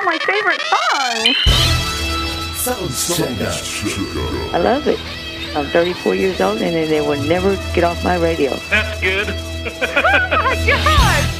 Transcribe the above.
my favorite song. Sound I love it. I'm 34 years old and they will never get off my radio. That's good. Oh my God!